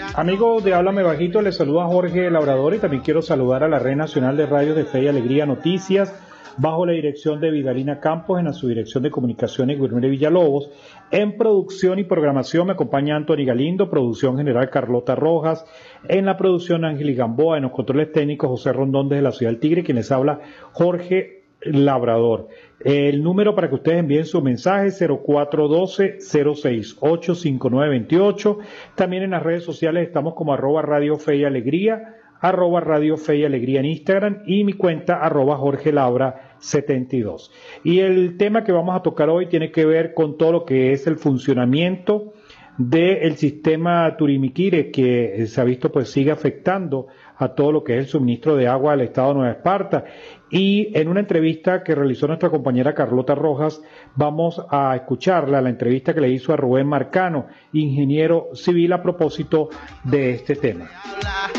Amigos de Háblame Bajito, les saluda Jorge Labrador y también quiero saludar a la Red Nacional de Radios de Fe y Alegría Noticias, bajo la dirección de Vidalina Campos, en la subdirección de comunicaciones Guilherme Villalobos. En producción y programación me acompaña Anthony Galindo, producción general Carlota Rojas, en la producción Ángel Gamboa, en los controles técnicos José Rondón desde la Ciudad del Tigre, quien les habla Jorge Labrador. El número para que ustedes envíen su mensaje es 0412-068-5928. También en las redes sociales estamos como @Radio Fe y Alegría, @Radio Fe y Alegría en Instagram y mi cuenta @Jorge Labra 72. Y el tema que vamos a tocar hoy tiene que ver con todo lo que es el funcionamiento del sistema Turimiquire, que se ha visto pues sigue afectando a todo lo que es el suministro de agua al estado de Nueva Esparta. Y en una entrevista que realizó nuestra compañera Carlota Rojas, vamos a escucharla, la entrevista que le hizo a Rubén Marcano, ingeniero civil, a propósito de este tema.